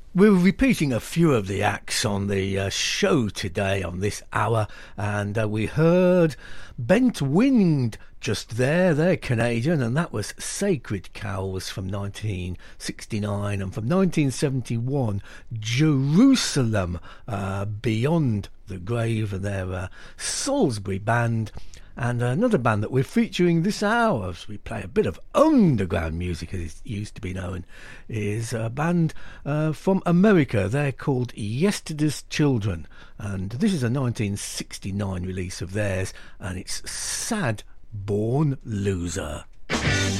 We're repeating a few of the acts on the show today on this hour, and we heard Bent Wind just there. They're Canadian, and that was Sacred Cows from 1969, and from 1971, Jerusalem, Beyond the Grave, and their Salisbury band. And another band that we're featuring this hour, as we play a bit of underground music as it used to be known, is a band from America. They're called Yesterday's Children, and this is a 1969 release of theirs, and it's Sad Born Loser.